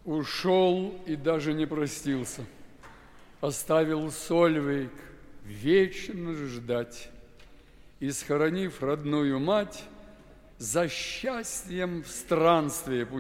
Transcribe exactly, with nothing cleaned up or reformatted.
Ушел и даже не простился, оставил Сольвейк вечно ждать и, схоронив родную мать, за счастьем в странствие пустился.